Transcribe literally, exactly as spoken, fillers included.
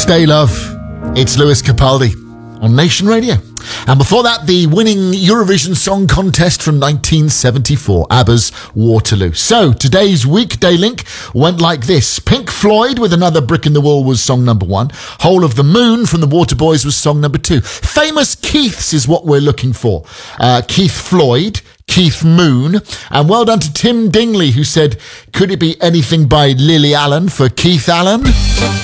Stay Love. It's Lewis Capaldi on Nation Radio. And before that, the winning Eurovision Song Contest from nineteen seventy-four, ABBA's Waterloo. So, today's weekday link went like this. Pink Floyd with Another Brick in the Wall was song number one. Whole of the Moon from the Waterboys was song number two. Famous Keiths is what we're looking for. Uh, Keith Floyd, Keith Moon, and well done to Tim Dingley, who said, could it be anything by Lily Allen for Keith Allen?